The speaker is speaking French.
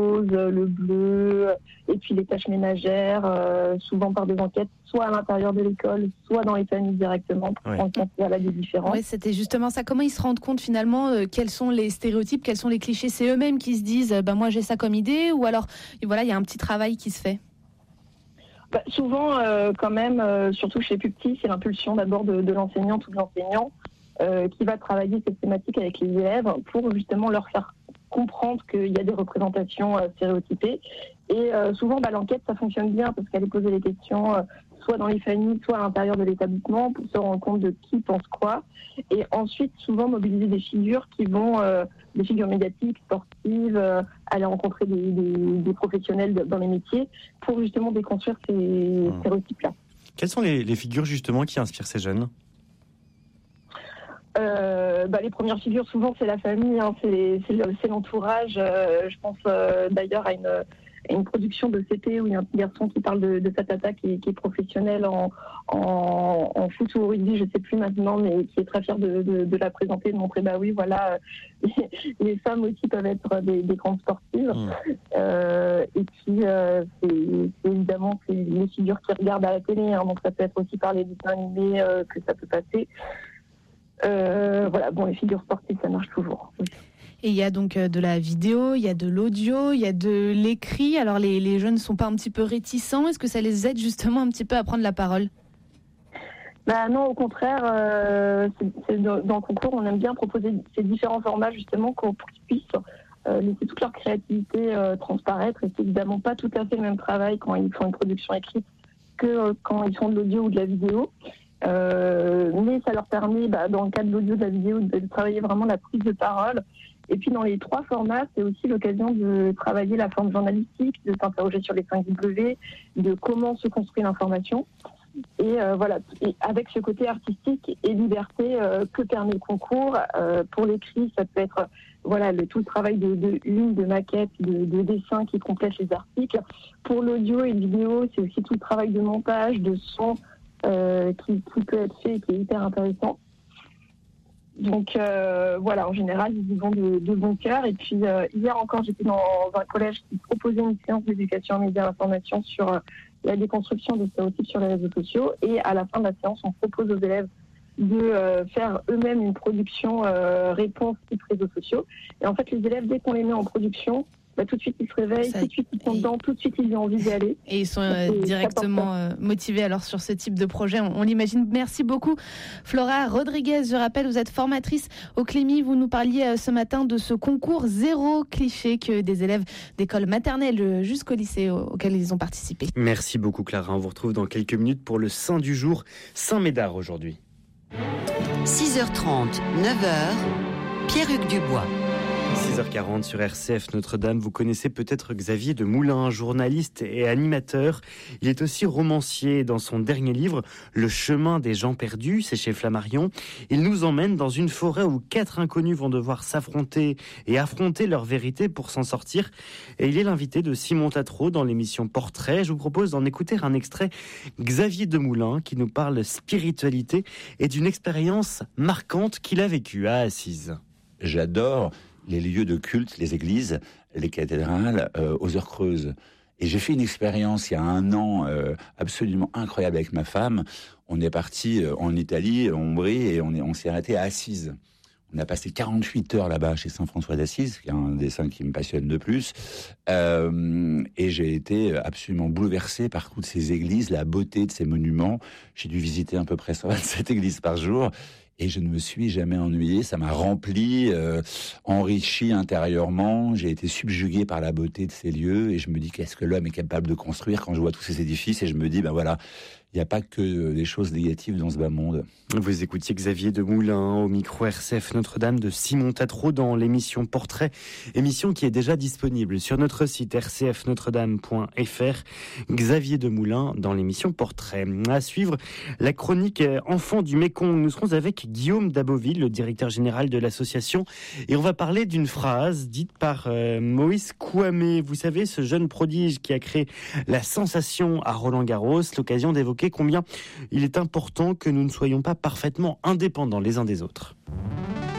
rose, le bleu, et puis les tâches ménagères, souvent par des enquêtes, soit à l'intérieur de l'école, soit dans les familles directement, pour prendre compte des différences. Oui, c'était justement ça. Comment ils se rendent compte finalement quels sont les stéréotypes, quels sont les clichés? C'est eux-mêmes qui se disent moi j'ai ça comme idée, ou alors il y a un petit travail qui se fait? Souvent, quand même, surtout chez les plus petits, c'est l'impulsion d'abord de l'enseignante ou de l'enseignant qui va travailler cette thématique avec les élèves pour justement leur faire comprendre qu'il y a des représentations stéréotypées. Et souvent, l'enquête, ça fonctionne bien parce qu'elle est posée les questions soit dans les familles, soit à l'intérieur de l'établissement pour se rendre compte de qui pense quoi. Et ensuite, souvent, mobiliser des figures qui vont, des figures médiatiques, sportives, aller rencontrer des professionnels dans les métiers pour justement déconstruire ces stéréotypes-là. Quelles sont les figures justement qui inspirent ces jeunes ? Les premières figures, souvent, c'est la famille, c'est l'entourage. Je pense d'ailleurs à une production de CP où il y a un petit garçon qui parle de sa tata qui est professionnelle en foot ou au rugby, je ne sais plus maintenant, mais qui est très fier de la présenter, de montrer, les femmes aussi peuvent être des grandes sportives. Et puis, c'est évidemment les figures qui regardent à la télé, donc ça peut être aussi par les dessins animés que ça peut passer. Les figures sportives, ça marche toujours. Et il y a donc de la vidéo, il y a de l'audio, il y a de l'écrit. Alors les jeunes ne sont pas un petit peu réticents? Est-ce que ça les aide justement un petit peu à prendre la parole? Non, au contraire, dans le concours, on aime bien proposer ces différents formats justement pour qu'ils puissent laisser toute leur créativité transparaître. Et c'est évidemment pas tout à fait le même travail quand ils font une production écrite que quand ils font de l'audio ou de la vidéo. Mais ça leur permet, dans le cadre de l'audio, de la vidéo, de travailler vraiment la prise de parole. Et puis dans les trois formats, c'est aussi l'occasion de travailler la forme journalistique, de s'interroger sur les 5 W, de comment se construit l'information. Et et avec ce côté artistique et liberté que permet le concours. Pour l'écrit, ça peut être tout le travail de maquette, de dessin qui complète les articles. Pour l'audio et la vidéo, c'est aussi tout le travail de montage, de son, qui peut être fait et qui est hyper intéressant. Donc en général, ils y vont de bon cœur. Et puis hier encore, j'étais dans un collège qui proposait une séance d'éducation aux médias et à l'information sur la déconstruction des stéréotypes sur les réseaux sociaux. Et à la fin de la séance, on propose aux élèves de faire eux-mêmes une production réponse type réseaux sociaux. Et en fait, les élèves, dès qu'on les met en production, tout de suite ils se réveillent, tout de suite ils sont dedans, tout de suite ils ont envie d'y aller. Et ils sont directement motivés alors sur ce type de projet, on l'imagine. Merci beaucoup Flora Rodriguez. Je rappelle, vous êtes formatrice au Clémy. Vous nous parliez ce matin de ce concours zéro cliché que des élèves d'école maternelle jusqu'au lycée auquel ils ont participé. Merci beaucoup Clara, on vous retrouve dans quelques minutes pour le Saint du jour, Saint-Médard aujourd'hui. 6h30, 9h, Pierre-Hugues Dubois. 6h40 sur RCF Notre-Dame. Vous connaissez peut-être Xavier de Moulin, journaliste et animateur. Il est aussi romancier. Dans son dernier livre, Le chemin des gens perdus, c'est chez Flammarion. Il nous emmène dans une forêt où 4 inconnus vont devoir s'affronter et affronter leur vérité pour s'en sortir. Et il est l'invité de Simon Tatro dans l'émission Portrait. Je vous propose d'en écouter un extrait. Xavier de Moulin qui nous parle spiritualité et d'une expérience marquante qu'il a vécue à Assise. J'adore les lieux de culte, les églises, les cathédrales aux heures creuses. Et j'ai fait une expérience il y a 1 an absolument incroyable avec ma femme. On est parti en Italie, en Ombrie, et on s'est arrêté à Assise. On a passé 48 heures là-bas chez Saint François d'Assise, qui est un des saints qui me passionne le plus. Et j'ai été absolument bouleversé par toutes ces églises, la beauté de ces monuments. J'ai dû visiter à peu près 127 églises par jour. Et je ne me suis jamais ennuyé, ça m'a rempli, enrichi intérieurement. J'ai été subjugué par la beauté de ces lieux et je me dis qu'est-ce que l'homme est capable de construire quand je vois tous ces édifices. Et je me dis, il n'y a pas que des choses négatives dans ce bas monde. Vous écoutiez Xavier de Moulin au micro RCF Notre-Dame de Simon Tatro dans l'émission Portrait, émission qui est déjà disponible sur notre site rcfnotredame.fr. Xavier de Moulin dans l'émission Portrait. À suivre, la chronique Enfants du Mékong. Nous serons avec Guillaume Daboville, le directeur général de l'association, et on va parler d'une phrase dite par Moïse Kouamé. Vous savez, ce jeune prodige qui a créé la sensation à Roland-Garros, l'occasion d'évoquer combien il est important que nous ne soyons pas parfaitement indépendants les uns des autres.